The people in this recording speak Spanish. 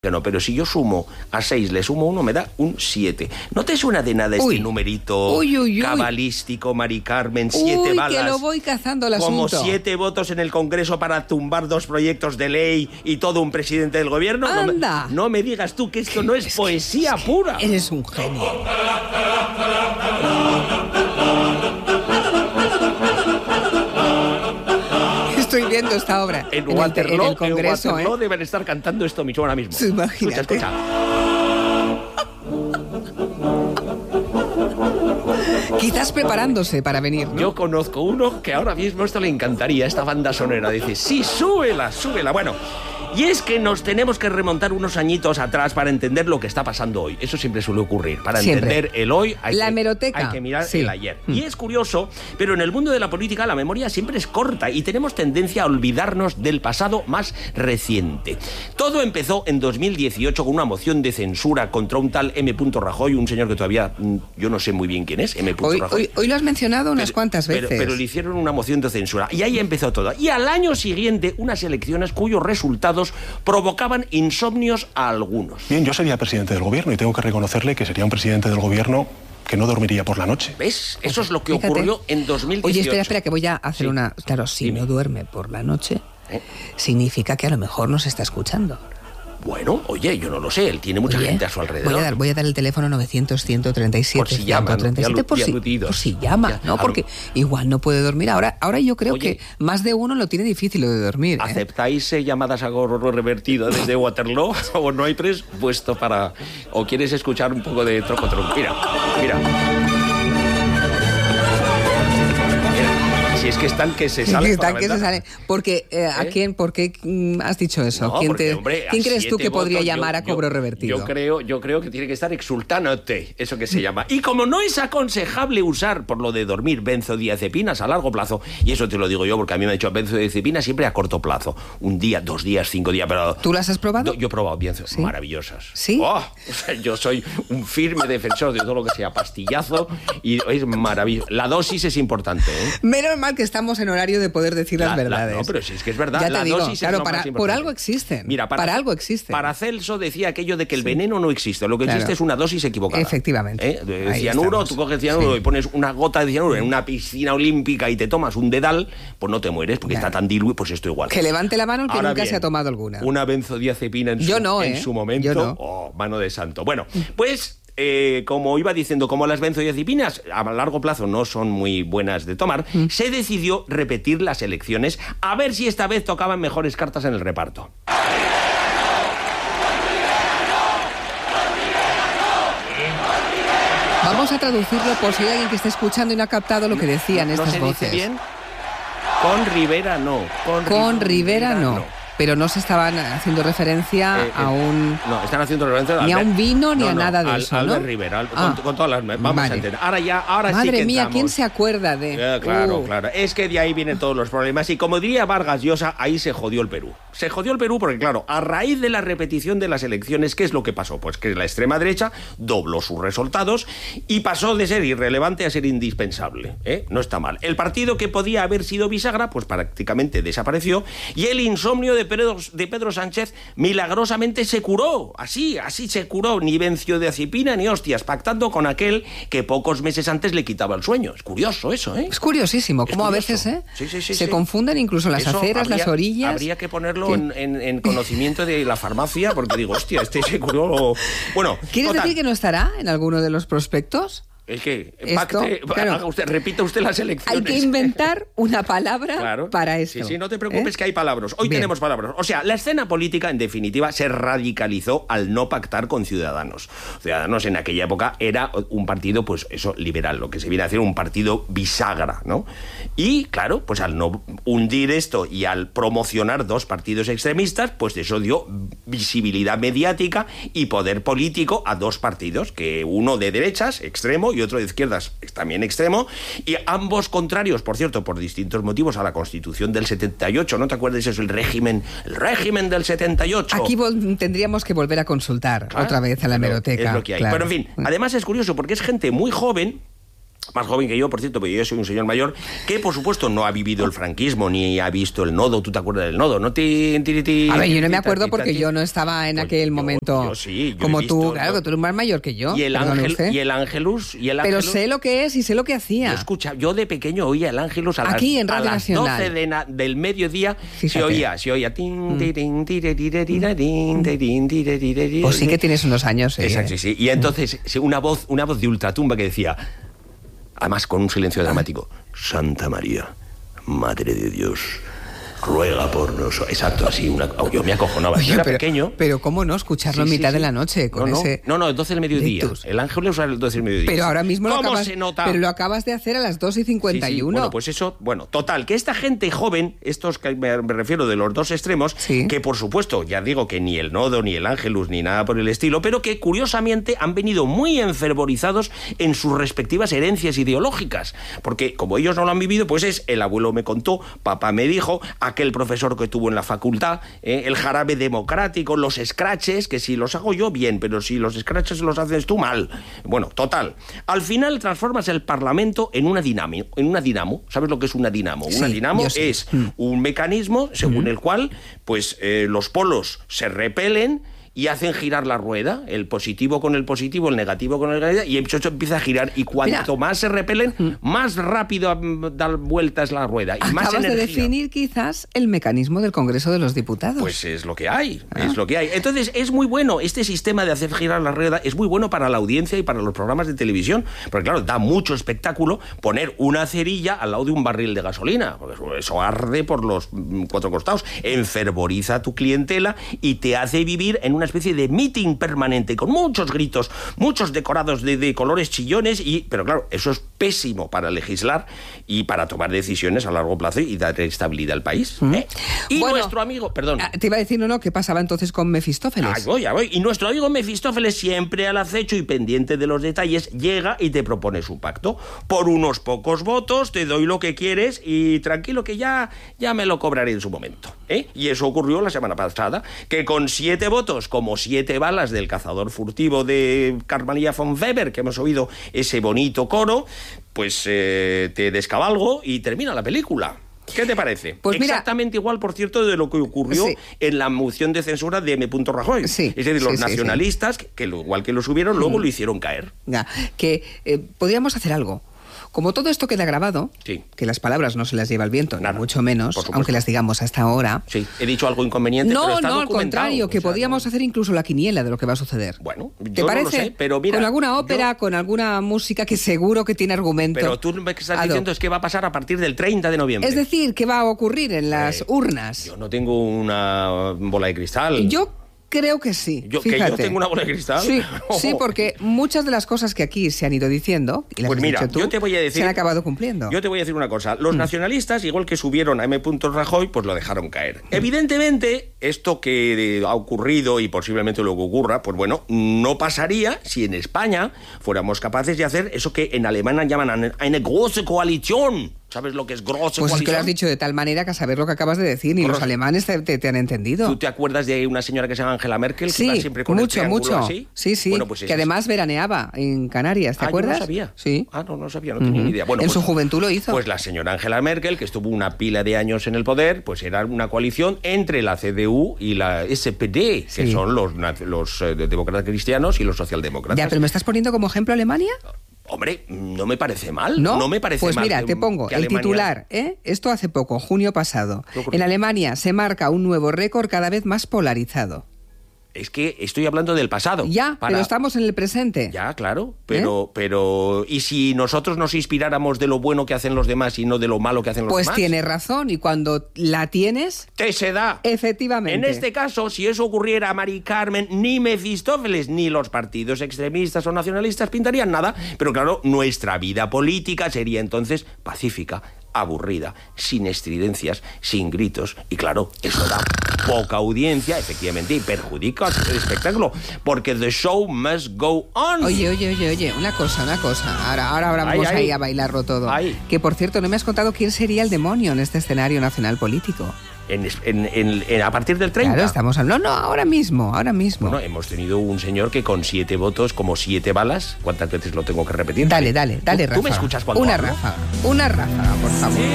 No, pero si yo sumo a 6, le sumo 1, me da un 7. ¿No te suena de nada este numerito cabalístico, Mari Carmen? 7 balas. Que lo voy cazando el como asunto. 7 votos en el Congreso para tumbar 2 proyectos de ley y todo un presidente del gobierno. ¡Anda! No me digas tú que esto no es poesía pura. Eres un genio. Estoy viendo esta obra En el Congreso, en Waterloo deben estar cantando esto mismo ahora mismo. Imagínate. Escucha. Quizás preparándose para venir, ¿no? Yo conozco uno que ahora mismo esto le encantaría, esta banda sonora. Dice, sí, súbela, súbela. Bueno, y es que nos tenemos que remontar unos añitos atrás para entender lo que está pasando hoy. Eso siempre suele ocurrir. Para entender el hoy hay que mirar el ayer. Y es curioso, pero en el mundo de la política la memoria siempre es corta y tenemos tendencia a olvidarnos del pasado más reciente. Todo empezó en 2018 con una moción de censura contra un tal M. Rajoy, un señor que todavía yo no sé muy bien quién es, M. Rajoy. Hoy lo has mencionado unas cuantas veces. Pero le hicieron una moción de censura y ahí empezó todo. Y al año siguiente unas elecciones cuyos resultados provocaban insomnios a algunos. Bien, yo sería presidente del gobierno y tengo que reconocerle que sería un presidente del gobierno que no dormiría por la noche. ¿Ves? Eso es lo que ocurrió en 2018. Oye, espera, que voy a hacer una... Claro, si no duerme por la noche, significa que a lo mejor nos está escuchando. Bueno, oye, yo no lo sé, él tiene mucha gente a su alrededor. Voy a dar el teléfono 900-137. Por si llama, por si llama, ¿no? Porque igual no puede dormir. Ahora yo creo que más de uno lo tiene difícil de dormir. ¿Aceptáis llamadas a gorro revertido desde Waterloo? ¿O no hay presupuesto para...? ¿O quieres escuchar un poco de troco? Mira. Si es que están que se salen. Porque, ¿por qué has dicho eso? No, ¿Quién ¿quién crees tú que podría llamar a cobro revertido? Yo creo que tiene que estar exultándote, eso que se llama. Y como no es aconsejable usar, por lo de dormir, benzodiazepinas a largo plazo, y eso te lo digo yo porque a mí me ha dicho benzodiazepinas siempre a corto plazo. 1 día, 2 días, 5 días, pero... ¿Tú las has probado? Yo he probado benzodiazepinas, maravillosas. ¿Sí? Yo soy un firme defensor de todo lo que sea pastillazo y es maravilloso. La dosis es importante, ¿eh? Menos mal que estamos en horario de poder decir las verdades. No, pero si es que es verdad. Ya te digo, dosis claro, es lo más importante. por algo existen. Mira, para algo existen. Paracelso decía aquello de que el veneno no existe. Lo que existe es una dosis equivocada. Efectivamente. De cianuro, tú coges cianuro y pones una gota de cianuro en una piscina olímpica y te tomas un dedal, pues no te mueres porque está tan diluido, pues esto igual. Que levante la mano el que nunca se ha tomado alguna. Una benzodiazepina en su momento. Yo no. Oh, mano de santo. Bueno, pues... como iba diciendo, como las benzodiazepinas a largo plazo no son muy buenas de tomar, se decidió repetir las elecciones a ver si esta vez tocaban mejores cartas en el reparto. Vamos a traducirlo por si hay alguien que está escuchando y no ha captado lo que decían estas voces. ¿No se dice bien? Con Rivera no. Con Rivera no. Pero no se estaban haciendo referencia a un... No, están haciendo referencia... Ni a un vino ni a nada de eso, ¿no? Albert Rivera, con todas las... Vamos a entender. Ahora Madre sí que mía, entramos. ¿quién se acuerda de...? Claro. Es que de ahí vienen todos los problemas. Y como diría Vargas Llosa, ahí se jodió el Perú. Se jodió el Perú porque, claro, a raíz de la repetición de las elecciones, ¿qué es lo que pasó? Pues que la extrema derecha dobló sus resultados y pasó de ser irrelevante a ser indispensable. No está mal. El partido que podía haber sido bisagra, pues prácticamente desapareció. Y el insomnio de Pedro Sánchez milagrosamente se curó. Así se curó. Ni benzodiazepina ni hostias, pactando con aquel que pocos meses antes le quitaba el sueño. Es curioso eso, ¿eh? Es curiosísimo. Cómo a veces se confunden incluso las aceras, las orillas. Habría que ponerlo en conocimiento de la farmacia, porque digo, hostia, se curó. Bueno, ¿quieres decir que no estará en alguno de los prospectos? ¿El qué? Repita usted las elecciones. Hay que inventar una palabra para esto. Sí, no te preocupes que hay palabras. Hoy tenemos palabras. O sea, la escena política, en definitiva, se radicalizó al no pactar con Ciudadanos. Ciudadanos en aquella época era un partido, pues eso, liberal, lo que se viene a hacer un partido bisagra, ¿no? Y, claro, pues al no hundir esto y al promocionar 2 partidos extremistas, pues eso dio visibilidad mediática y poder político a 2 partidos, que uno de derechas, extremo, y otro de izquierdas, también extremo, y ambos contrarios, por cierto, por distintos motivos a la Constitución del 78, ¿no te acuerdas? Eso es el régimen del 78. Aquí tendríamos que volver a consultar otra vez a la hemeroteca. Es lo que hay. Pero en fin, además es curioso porque es gente muy joven más joven que yo, por cierto, porque yo soy un señor mayor, que por supuesto no ha vivido el franquismo, ni ha visto el nodo. ¿Tú te acuerdas del nodo? ¿No? A ver, yo no me acuerdo porque yo no estaba en aquel momento. Yo sí, yo como tú, claro, que tú eres más mayor que yo. Y el Ángelus. Pero sé lo que es y sé lo que hacía. Yo de pequeño oía el Ángelus aquí en Radio Nacional. A las 12 del mediodía. Fíjate. Se oía. Pues sí que tienes unos años. Exacto, sí. Y entonces una voz de ultratumba que decía, además con un silencio dramático: Santa María, Madre de Dios, ruega por nosotros. Exacto, así. Yo me acojonaba. Oye, yo era pequeño. Pero ¿cómo no escucharlo en mitad de la noche? Con ese... No, 12 del mediodía. Rictus. El ángel usa el 12 del mediodía. Pero ahora mismo se nota? Pero lo acabas de hacer a las 2:51. Sí. Bueno, pues eso, total, que esta gente joven, estos que me refiero de los dos extremos, que por supuesto, ya digo que ni el nodo, ni el ángelus, ni nada por el estilo, pero que curiosamente han venido muy enfervorizados en sus respectivas herencias ideológicas. Porque como ellos no lo han vivido, pues es el abuelo me contó, papá me dijo, aquel profesor que tuvo en la facultad, el jarabe democrático, los scratches, que si los hago yo, bien, pero si los scratches los haces tú, mal. Bueno, total. Al final transformas el Parlamento en una dinamo. ¿Sabes lo que es una dinamo? Sí, una dinamo sí. es un mecanismo según el cual pues los polos se repelen y hacen girar la rueda, el positivo con el positivo, el negativo con el negativo, y eso empieza a girar, y cuanto más se repelen, más rápido da vueltas la rueda, y más energía. Acabas de definir quizás el mecanismo del Congreso de los Diputados. Pues es lo que hay, es lo que hay. Entonces es muy bueno, este sistema de hacer girar la rueda es muy bueno para la audiencia y para los programas de televisión, porque claro, da mucho espectáculo poner una cerilla al lado de un barril de gasolina, porque eso arde por los cuatro costados, enfervoriza a tu clientela y te hace vivir en una especie de meeting permanente con muchos gritos, muchos decorados de colores chillones, pero claro, eso es pésimo para legislar y para tomar decisiones a largo plazo y dar estabilidad al país. Y bueno, nuestro amigo, perdón. Te iba a decir, ¿qué pasaba entonces con Mefistófeles? Ya voy. Y nuestro amigo Mefistófeles, siempre al acecho y pendiente de los detalles, llega y te propone su pacto. Por unos pocos votos te doy lo que quieres y tranquilo que ya me lo cobraré en su momento. Y eso ocurrió la semana pasada, que con 7 votos, como 7 balas del cazador furtivo de Carmelilla von Weber, que hemos oído ese bonito coro, pues te descabalgo y termina la película. ¿Qué te parece? Pues mira, exactamente igual, por cierto, de lo que ocurrió en la moción de censura de M. Rajoy. Sí, es decir, los nacionalistas, que igual que lo subieron, luego lo hicieron caer. Podríamos hacer algo. Como todo esto queda grabado, que las palabras no se las lleva el viento, ni mucho menos, aunque las digamos hasta ahora. Sí, he dicho algo inconveniente, pero está documentado. Al contrario, que podríamos hacer incluso la quiniela de lo que va a suceder. Bueno, ¿te parece? No lo sé, pero mira... Con alguna ópera, con alguna música que seguro que tiene argumento. Pero tú lo que estás diciendo es que va a pasar a partir del 30 de noviembre. Es decir, ¿qué va a ocurrir en las urnas? Yo no tengo una bola de cristal. Yo creo que sí. ¿Que yo tengo una bola de cristal? Sí, porque muchas de las cosas que aquí se han ido diciendo, y las pues has mira, dicho tú, yo te voy a decir, se han acabado cumpliendo. Yo te voy a decir una cosa. Los nacionalistas, igual que subieron a M. Rajoy, pues lo dejaron caer. Evidentemente, esto que ha ocurrido y posiblemente lo que ocurra, pues bueno, no pasaría si en España fuéramos capaces de hacer eso que en alemán llaman eine große Koalition. ¿Sabes lo que es grosse Pues coalition? es que lo has dicho de tal manera que a saber lo que acabas de decir, ni los alemanes te han entendido. ¿Tú te acuerdas de una señora que se llama Angela Merkel? Sí, que va siempre con el triángulo así? Sí. Bueno, pues que además veraneaba en Canarias, ¿te acuerdas? Yo no sabía. Sí. No sabía, no tenía ni idea. Bueno, en su juventud lo hizo. Pues la señora Angela Merkel, que estuvo una pila de años en el poder, pues era una coalición entre la CDU y la SPD, que son los demócratas cristianos y los socialdemócratas. Ya, pero ¿me estás poniendo como ejemplo Alemania? Hombre, no me parece mal. ¿No? Me parece pues mal. Pues mira, te pongo el Alemania... titular. Esto hace poco, junio pasado. En Alemania se marca un nuevo récord cada vez más polarizado. Es que estoy hablando del pasado. Ya, pero estamos en el presente. Ya, claro, pero ¿y si nosotros nos inspiráramos de lo bueno que hacen los demás y no de lo malo que hacen los demás? Pues tienes razón, y cuando la tienes... ¡te se da! Efectivamente. En este caso, si eso ocurriera a Mari Carmen, ni Mefistófeles ni los partidos extremistas o nacionalistas pintarían nada, pero claro, nuestra vida política sería entonces pacífica, aburrida, sin estridencias, sin gritos, y claro, eso da poca audiencia, efectivamente, y perjudica el espectáculo, porque the show must go on. Oye, una cosa. Ahora vamos ahí a bailarlo todo. Que por cierto, no me has contado quién sería el demonio en este escenario nacional político. a partir del 30. Claro, estamos hablando, no, ahora mismo. Bueno, hemos tenido un señor que con 7 votos, como 7 balas, ¿cuántas veces lo tengo que repetir? Dale, Rafa. ¿Tú me escuchas cuando Una ráfaga, por favor.